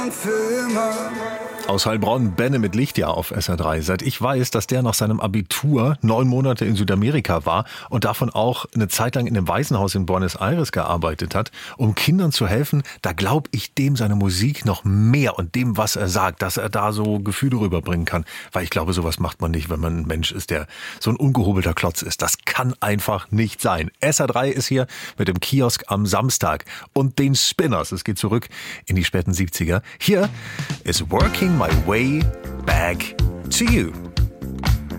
Aus Heilbronn, Benne mit Lichtjahr auf SR3. Seit ich weiß, dass der nach seinem Abitur 9 Monate in Südamerika war und davon auch eine Zeit lang in einem Waisenhaus in Buenos Aires gearbeitet hat, um Kindern zu helfen, da glaube ich dem seine Musik noch mehr und dem, was er sagt, dass er da so Gefühle rüberbringen kann. Weil ich glaube, sowas macht man nicht, wenn man ein Mensch ist, der so ein ungehobelter Klotz ist. Das kann einfach nicht sein. SR3 ist hier mit dem Kiosk am Samstag und den Spinners. Es geht zurück in die späten 70er. Hier ist Working My Way Back to You.